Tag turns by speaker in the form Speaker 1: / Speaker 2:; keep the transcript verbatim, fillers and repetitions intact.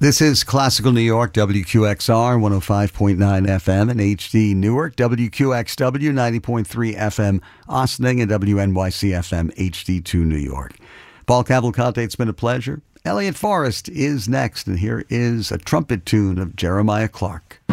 Speaker 1: This is Classical New York, W Q X R, one oh five point nine F M and H D Newark, W Q X W, ninety point three F M Ossining, and W N Y C F M H D two New York. Paul Cavalcante, it's been a pleasure. Elliot Forrest is next, and here is a trumpet tune of Jeremiah Clark.